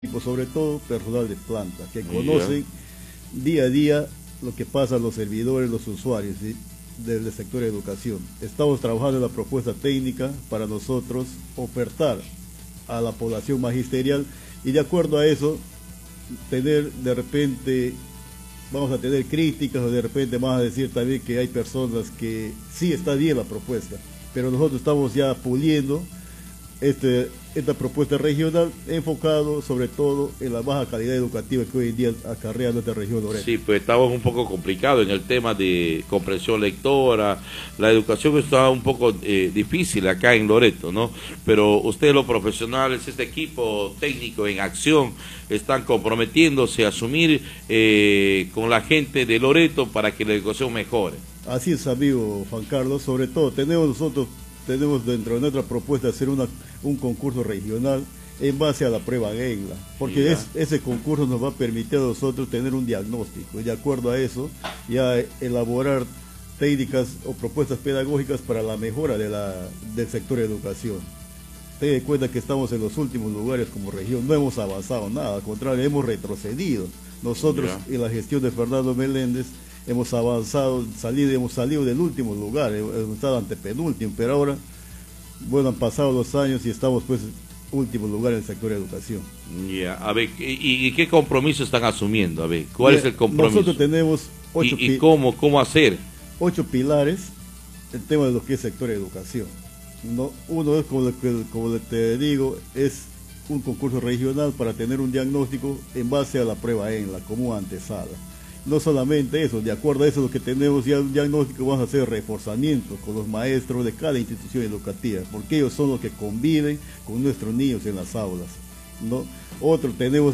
sobre todo personal de planta, que conocen día a día lo que pasa a los servidores, los usuarios, ¿sí?, del sector de educación. Estamos trabajando en la propuesta técnica para nosotros ofertar a la población magisterial y de acuerdo a eso tener de repente, vamos a tener críticas o de repente vamos a decir también que hay personas que sí está bien la propuesta, pero nosotros estamos ya puliendo esta propuesta regional enfocado sobre todo en la baja calidad educativa que hoy en día acarrea nuestra región Loreto. Sí, pues estamos un poco complicados en el tema de comprensión lectora, la educación está un poco difícil acá en Loreto, ¿no? Pero ustedes los profesionales, este equipo técnico en acción, están comprometiéndose a asumir con la gente de Loreto para que la educación mejore. Así es, amigo Juan Carlos, sobre todo tenemos dentro de nuestra propuesta hacer un concurso regional en base a la prueba ENLA, porque ese concurso nos va a permitir a nosotros tener un diagnóstico y de acuerdo a eso ya elaborar técnicas o propuestas pedagógicas para la mejora del sector de educación. Ten en cuenta que estamos en los últimos lugares como región, no hemos avanzado nada, al contrario, hemos retrocedido. Nosotros en la gestión de Fernando Meléndez hemos avanzado, hemos salido del último lugar, hemos estado antepenúltimo, pero ahora, bueno, han pasado los años y estamos pues último lugar en el sector de educación. A ver, ¿y qué compromiso están asumiendo? A ver, ¿cuál es el compromiso? Nosotros tenemos cómo hacer? 8 pilares, el tema de lo que es sector de educación. No, uno es, como te digo, es un concurso regional para tener un diagnóstico en base a la prueba ENLA, como antesala. No solamente eso, de acuerdo a eso lo que tenemos ya un diagnóstico, vamos a hacer reforzamiento con los maestros de cada institución educativa, porque ellos son los que conviven con nuestros niños en las aulas, ¿no? Otro, tenemos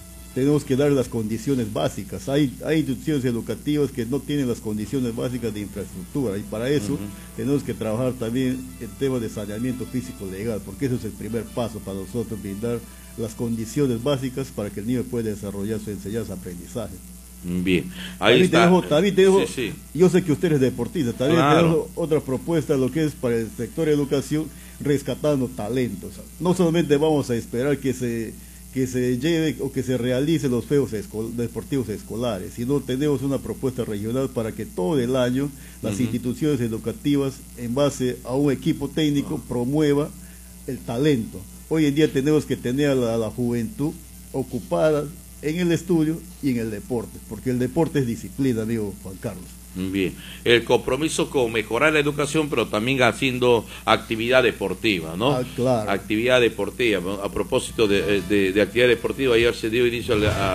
que dar las condiciones básicas. Hay instituciones educativas que no tienen las condiciones básicas de infraestructura y para eso tenemos que trabajar también el tema de saneamiento físico legal, porque eso es el primer paso para nosotros, brindar las condiciones básicas para que el niño pueda desarrollar su enseñanza-aprendizaje. Bien, ahí también te dejo, yo sé que usted es deportista, también tenemos otra propuesta, lo que es para el sector de educación, rescatando talentos. No solamente vamos a esperar que se lleve o que se realicen los juegos deportivos escolares, sino tenemos una propuesta regional para que todo el año las instituciones educativas, en base a un equipo técnico, promueva el talento. Hoy en día tenemos que tener a la juventud ocupada en el estudio y en el deporte, porque el deporte es disciplina, amigo Juan Carlos. Bien, el compromiso con mejorar la educación, pero también haciendo actividad deportiva, ¿no? Claro. Actividad deportiva. A propósito de actividad deportiva, ayer se dio inicio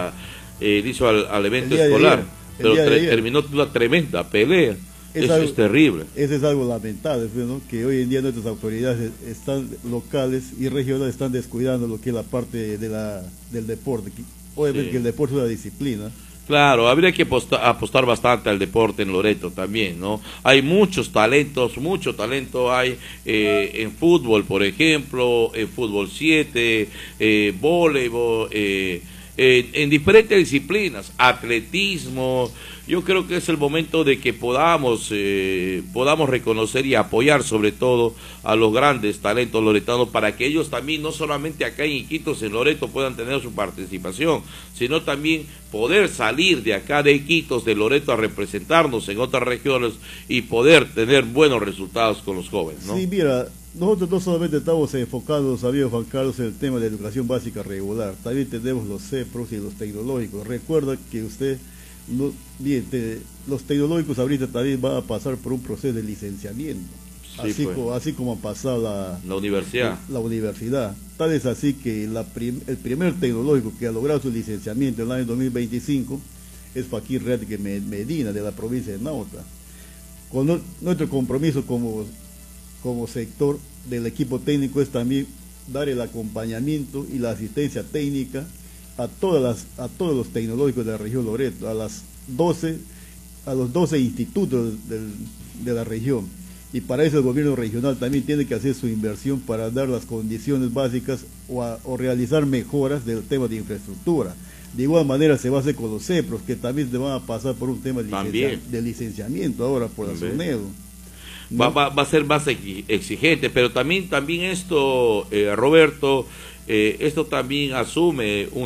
al evento escolar, pero terminó una tremenda pelea. Eso es terrible. Eso es algo lamentable, ¿no? Que hoy en día nuestras autoridades locales y regionales están descuidando lo que es la parte del deporte. Obviamente que el deporte es una disciplina. Claro, habría que apostar bastante al deporte en Loreto también, ¿no? Hay mucho talento hay en fútbol, por ejemplo, en fútbol 7, voleibol, en diferentes disciplinas, atletismo. Yo creo que es el momento de que podamos reconocer y apoyar sobre todo a los grandes talentos loretanos para que ellos también, no solamente acá en Iquitos, en Loreto, puedan tener su participación, sino también poder salir de acá de Iquitos, de Loreto, a representarnos en otras regiones y poder tener buenos resultados con los jóvenes, ¿no? Sí, mira, nosotros no solamente estamos enfocados, amigo Juan Carlos, en el tema de educación básica regular, también tenemos los CEPROS y los tecnológicos. Recuerda que usted... los tecnológicos ahorita también van a pasar por un proceso de licenciamiento, así como ha pasado la universidad. Tal es así que el primer tecnológico que ha logrado su licenciamiento en el año 2025 es Joaquín Reatque Medina, de la provincia de Nauta. Con nuestro compromiso como sector del equipo técnico es también dar el acompañamiento y la asistencia técnica a todos los tecnológicos de la región Loreto, a los 12 institutos de la región. Y para eso el gobierno regional también tiene que hacer su inversión para dar las condiciones básicas o realizar mejoras del tema de infraestructura. De igual manera se va a hacer con los CEPROS, que también se van a pasar por un tema de licenciamiento ahora por la SUNEDO. Va a ser más exigente, pero también esto, Roberto, esto también asume